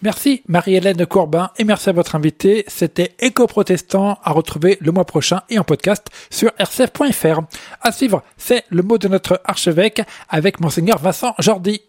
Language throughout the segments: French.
Merci Marie-Hélène Courbin et merci à votre invité. C'était Éco-Protestant à retrouver le mois prochain et en podcast sur rcf.fr. À suivre, c'est le mot de notre archevêque avec Monseigneur Vincent Jordi.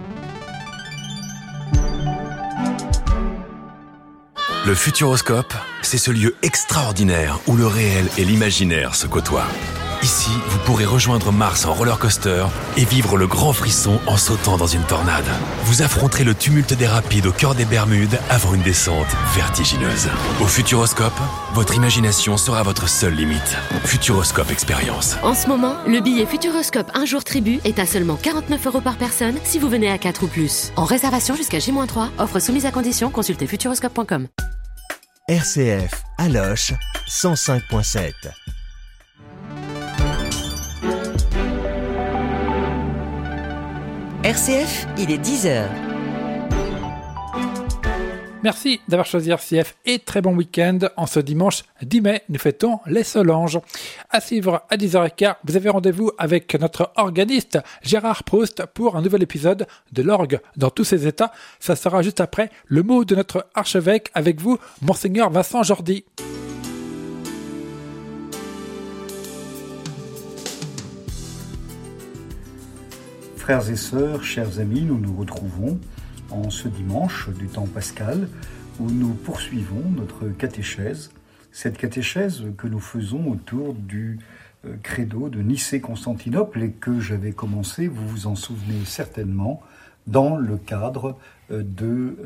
Le Futuroscope, c'est ce lieu extraordinaire où le réel et l'imaginaire se côtoient. Ici, vous pourrez rejoindre Mars en roller coaster et vivre le grand frisson en sautant dans une tornade. Vous affronterez le tumulte des rapides au cœur des Bermudes avant une descente vertigineuse. Au Futuroscope, votre imagination sera votre seule limite. Futuroscope Expérience. En ce moment, le billet Futuroscope un jour tribu est à seulement 49 € par personne si vous venez à 4 ou plus. En réservation jusqu'à J-3, offre soumise à condition, consultez futuroscope.com. RCF à Loches 105.7. RCF, il est 10h. Merci d'avoir choisi RCF et très bon week-end. En ce dimanche 10 mai, nous fêtons les Solanges. À suivre à 10h15, vous avez rendez-vous avec notre organiste Gérard Proust pour un nouvel épisode de l'orgue dans tous ses états. Ça sera juste après le mot de notre archevêque avec vous, Monseigneur Vincent Jordi. Frères et sœurs, chers amis, nous nous retrouvons en ce dimanche du temps pascal où nous poursuivons notre catéchèse, cette catéchèse que nous faisons autour du credo de Nicée-Constantinople et que j'avais commencé, vous vous en souvenez certainement, dans le cadre des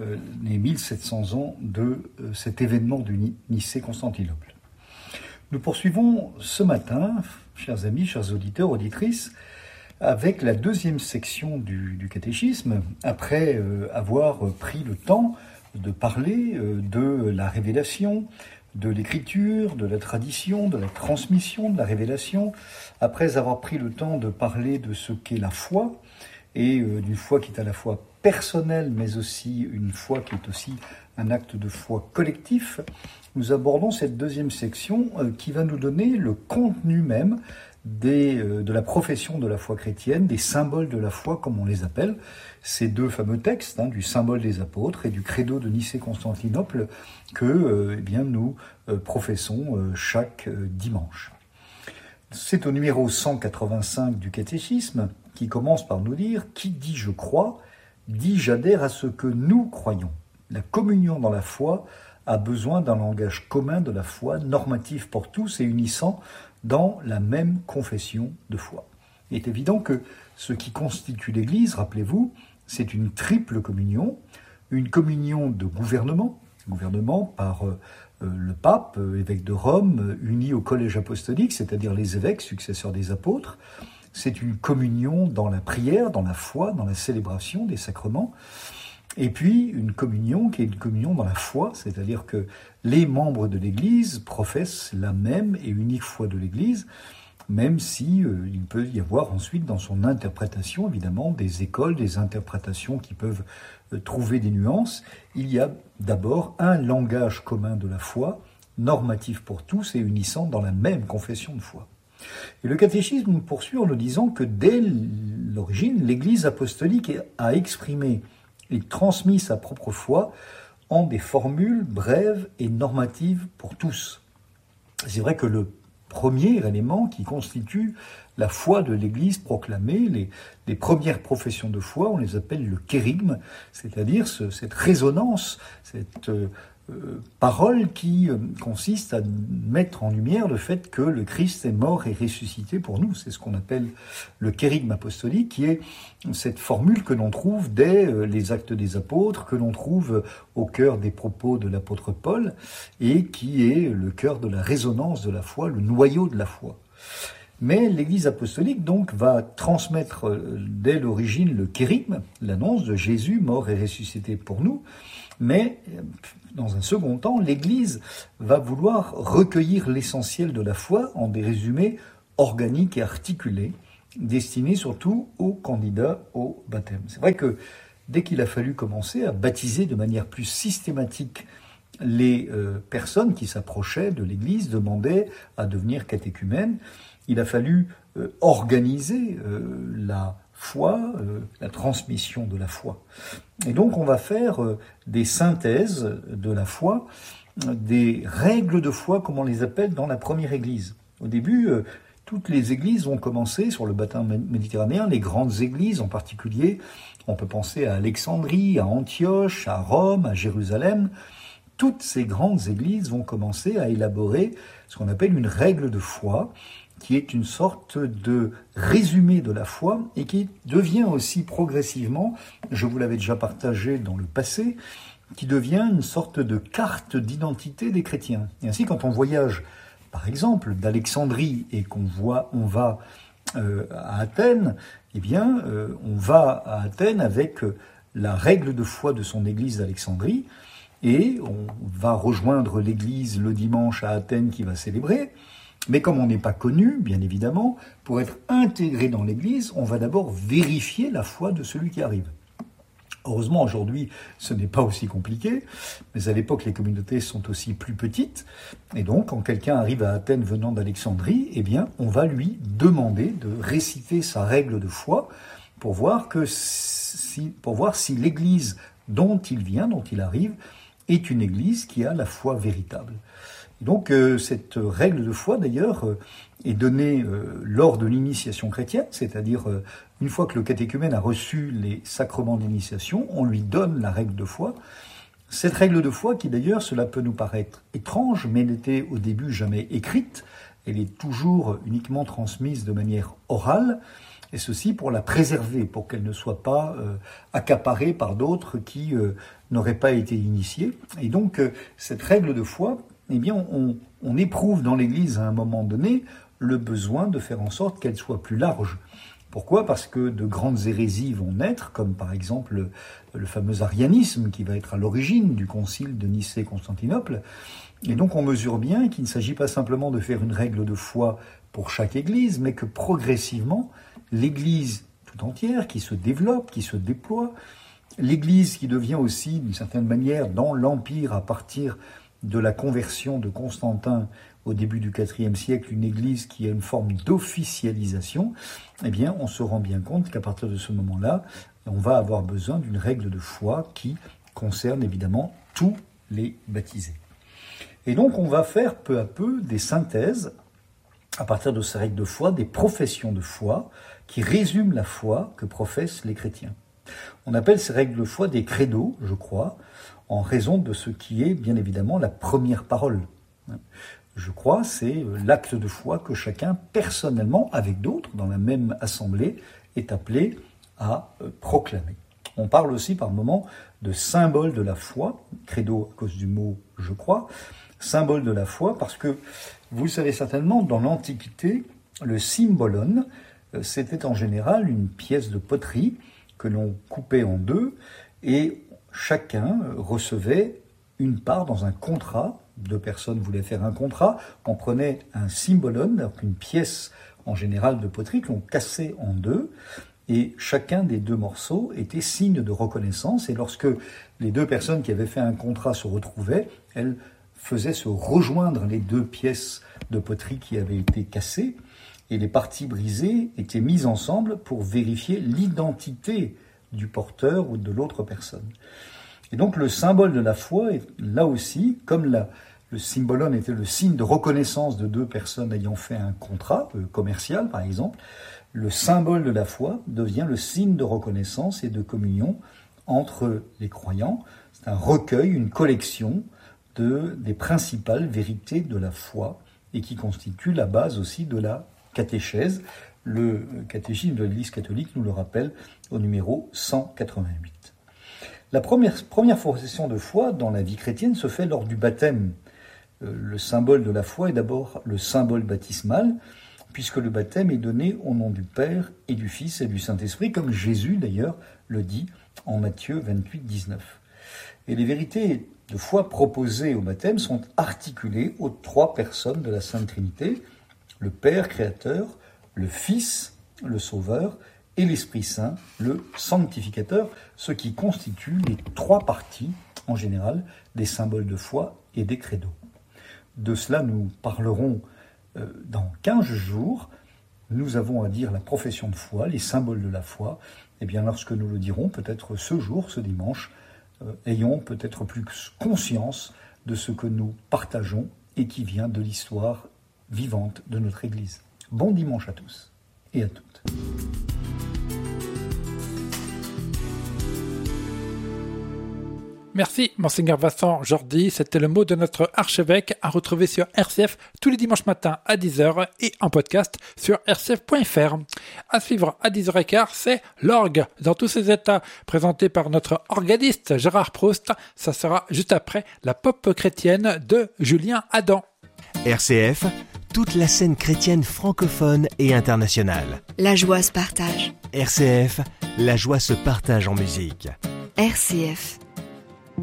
1700 ans de cet événement de Nicée-Constantinople. Nous poursuivons ce matin, chers amis, chers auditeurs, auditrices, avec la deuxième section du catéchisme, après avoir pris le temps de parler de la révélation, de l'écriture, de la tradition, de la transmission de la révélation, après avoir pris le temps de parler de ce qu'est la foi, et d'une foi qui est à la fois personnelle, mais aussi une foi qui est aussi un acte de foi collectif, nous abordons cette deuxième section qui va nous donner le contenu même de la profession de la foi chrétienne, des symboles de la foi comme on les appelle, ces deux fameux textes, du symbole des apôtres et du credo de Nicée-Constantinople que nous professons chaque dimanche. C'est au numéro 185 du catéchisme qui commence par nous dire « Qui dit je crois, dit j'adhère à ce que nous croyons. La communion dans la foi a besoin d'un langage commun de la foi, normatif pour tous et unissant dans la même confession de foi. » Il est évident que ce qui constitue l'Église, rappelez-vous, c'est une triple communion, une communion de gouvernement par le pape, évêque de Rome, uni au collège apostolique, c'est-à-dire les évêques, successeurs des apôtres. C'est une communion dans la prière, dans la foi, dans la célébration des sacrements. Et puis une communion qui est une communion dans la foi, c'est-à-dire que les membres de l'Église professent la même et unique foi de l'Église, même si il peut y avoir ensuite dans son interprétation, évidemment, des écoles, des interprétations qui peuvent trouver des nuances. Il y a d'abord un langage commun de la foi, normatif pour tous et unissant dans la même confession de foi. Et le catéchisme nous poursuit en nous disant que dès l'origine, l'Église apostolique a exprimé et transmis sa propre foi en des formules brèves et normatives pour tous. C'est vrai que le premier élément qui constitue la foi de l'Église proclamée, les premières professions de foi, on les appelle le kérygme, c'est-à-dire cette résonance, cette parole qui consiste à mettre en lumière le fait que le Christ est mort et ressuscité pour nous. C'est ce qu'on appelle le kérygme apostolique, qui est cette formule que l'on trouve dès les Actes des Apôtres, que l'on trouve au cœur des propos de l'apôtre Paul, et qui est le cœur de la résonance de la foi, le noyau de la foi. Mais l'Église apostolique donc va transmettre dès l'origine le kérygme, l'annonce de Jésus mort et ressuscité pour nous, mais dans un second temps, l'Église va vouloir recueillir l'essentiel de la foi en des résumés organiques et articulés, destinés surtout aux candidats au baptême. C'est vrai que dès qu'il a fallu commencer à baptiser de manière plus systématique les personnes qui s'approchaient de l'Église, demandaient à devenir catéchumènes, il a fallu organiser la foi, la transmission de la foi. Et donc on va faire des synthèses de la foi, des règles de foi, comme on les appelle dans la première église. Au début, toutes les églises ont commencé sur le bassin méditerranéen, les grandes églises en particulier. On peut penser à Alexandrie, à Antioche, à Rome, à Jérusalem. Toutes ces grandes églises vont commencer à élaborer ce qu'on appelle une règle de foi, qui est une sorte de résumé de la foi et qui devient aussi progressivement, je vous l'avais déjà partagé dans le passé, qui devient une sorte de carte d'identité des chrétiens. Et ainsi, quand on voyage, par exemple, d'Alexandrie et on va à Athènes, eh bien, on va à Athènes avec la règle de foi de son église d'Alexandrie et on va rejoindre l'église le dimanche à Athènes qui va célébrer. Mais comme on n'est pas connu, bien évidemment, pour être intégré dans l'église, on va d'abord vérifier la foi de celui qui arrive. Heureusement, aujourd'hui, ce n'est pas aussi compliqué, mais à l'époque, les communautés sont aussi plus petites. Et donc, quand quelqu'un arrive à Athènes venant d'Alexandrie, eh bien, on va lui demander de réciter sa règle de foi pour voir si l'église dont il vient, dont il arrive, est une église qui a la foi véritable. Et donc, cette règle de foi, d'ailleurs, est donnée lors de l'initiation chrétienne, c'est-à-dire une fois que le catéchumène a reçu les sacrements d'initiation, on lui donne la règle de foi. Cette règle de foi, qui d'ailleurs, cela peut nous paraître étrange, mais n'était au début jamais écrite, elle est toujours uniquement transmise de manière orale, et ceci pour la préserver, pour qu'elle ne soit pas accaparée par d'autres qui n'auraient pas été initiés. Et donc, cette règle de foi, eh bien, on éprouve dans l'Église à un moment donné le besoin de faire en sorte qu'elle soit plus large. Pourquoi ? Parce que de grandes hérésies vont naître, comme par exemple le fameux arianisme qui va être à l'origine du concile de Nicée-Constantinople. Et donc on mesure bien qu'il ne s'agit pas simplement de faire une règle de foi pour chaque Église, mais que progressivement, l'Église tout entière qui se développe, qui se déploie, l'Église qui devient aussi d'une certaine manière dans l'Empire à partir de la conversion de Constantin au début du IVe siècle, une église qui a une forme d'officialisation, eh bien, on se rend bien compte qu'à partir de ce moment-là, on va avoir besoin d'une règle de foi qui concerne évidemment tous les baptisés. Et donc, on va faire peu à peu des synthèses, à partir de ces règles de foi, des professions de foi qui résument la foi que professent les chrétiens. On appelle ces règles de foi des credos, je crois, en raison de ce qui est bien évidemment la première parole. Je crois, c'est l'acte de foi que chacun, personnellement, avec d'autres, dans la même assemblée, est appelé à proclamer. On parle aussi par moments de symbole de la foi, credo à cause du mot « je crois », symbole de la foi, parce que, vous le savez certainement, dans l'Antiquité, le cymbolon, c'était en général une pièce de poterie que l'on coupait en deux, et chacun recevait une part dans un contrat. Deux personnes voulaient faire un contrat, on prenait un cymbolon, donc une pièce en général de poterie que l'on cassait en deux, et chacun des deux morceaux était signe de reconnaissance, et lorsque les deux personnes qui avaient fait un contrat se retrouvaient, elles faisaient se rejoindre les deux pièces de poterie qui avaient été cassées, et les parties brisées étaient mises ensemble pour vérifier l'identité du porteur ou de l'autre personne. Et donc le symbole de la foi est là aussi, comme le cymbolon était le signe de reconnaissance de deux personnes ayant fait un contrat commercial par exemple, le symbole de la foi devient le signe de reconnaissance et de communion entre les croyants. C'est un recueil, une collection des principales vérités de la foi et qui constitue la base aussi de la catéchèse. Le catéchisme de l'Église catholique nous le rappelle au numéro 188. La première profession de foi dans la vie chrétienne se fait lors du baptême. Le symbole de la foi est d'abord le symbole baptismal, puisque le baptême est donné au nom du Père et du Fils et du Saint-Esprit, comme Jésus d'ailleurs le dit en Matthieu 28, 19. Et les vérités de foi proposées au baptême sont articulées aux trois personnes de la Sainte Trinité, le Père créateur, le Fils, le Sauveur, et l'Esprit Saint, le Sanctificateur, ce qui constitue les trois parties, en général, des symboles de foi et des credos. De cela, nous parlerons dans 15 jours. nous avons à dire la profession de foi, les symboles de la foi, et bien lorsque nous le dirons, peut-être ce jour, ce dimanche, ayons peut-être plus conscience de ce que nous partageons et qui vient de l'histoire vivante de notre Église. Bon dimanche à tous et à toutes. Merci, Monseigneur Vincent Jordi. C'était le mot de notre archevêque à retrouver sur RCF tous les dimanches matins à 10h et en podcast sur rcf.fr. À suivre à 10h15, c'est l'orgue dans tous ses états, présenté par notre organiste Gérard Proust. Ça sera juste après la pop chrétienne de Julien Adam. RCF, toute la scène chrétienne francophone et internationale. La joie se partage. RCF, la joie se partage en musique. RCF.